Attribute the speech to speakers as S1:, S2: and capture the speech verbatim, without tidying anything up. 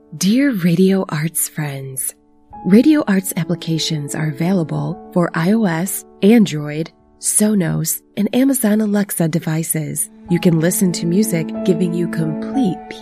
S1: Dear Radio Arts friends, Radio Arts applications are available for iOS, Android, Sonos, and Amazon Alexa devices. You can listen to music giving you complete peace.